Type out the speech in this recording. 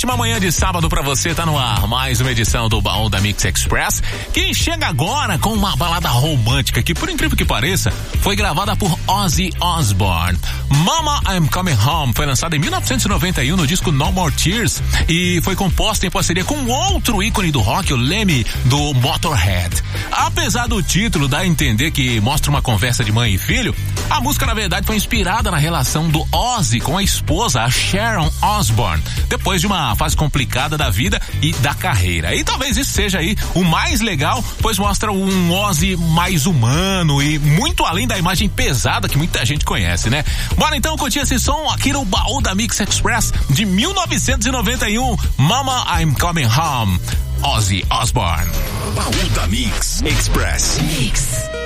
Ótima manhã de sábado pra você, tá no ar mais uma edição do Baú da Mix Express, que chega agora com uma balada romântica que, por incrível que pareça, foi gravada por Ozzy Osbourne. Mama, I'm Coming Home foi lançada em 1991 no disco No More Tears e foi composta em parceria com outro ícone do rock, o Lemmy, do Motorhead. Apesar do título dar a entender que mostra uma conversa de mãe e filho, a música na verdade foi inspirada na relação do Ozzy com a esposa, a Sharon Osbourne, depois de uma fase complicada da vida e da carreira. E talvez isso seja aí o mais legal, pois mostra um Ozzy mais humano e muito além da imagem pesada que muita gente conhece, né? Bora então curtir esse som aqui no Baú da Mix Express de 1991, Mama, I'm Coming Home, Ozzy Osbourne. Baú da Mix Express. Mix.